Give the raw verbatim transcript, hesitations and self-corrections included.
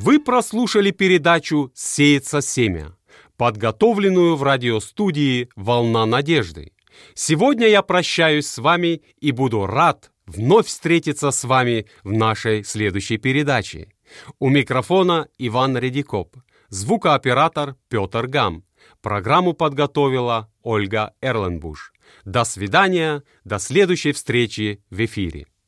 Вы прослушали передачу «Сеется семя», подготовленную в радиостудии «Волна надежды». Сегодня я прощаюсь с вами и буду рад вновь встретиться с вами в нашей следующей передаче. У микрофона Иван Редикоп, звукооператор Петр Гам. Программу подготовила Ольга Эрленбуш. До свидания, до следующей встречи в эфире.